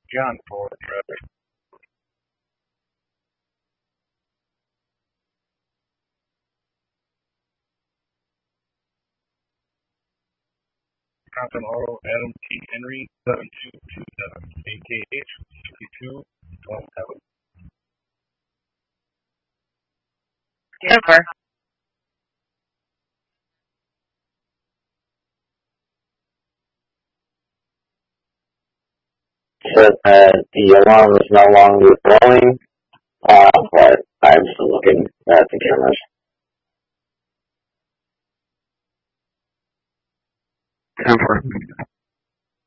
John for traffic. Compton Auto, Adam T. Henry, 7227, AKH 6217. Jennifer. Said that the alarm is no longer blowing, but I'm still looking at the cameras. Jennifer.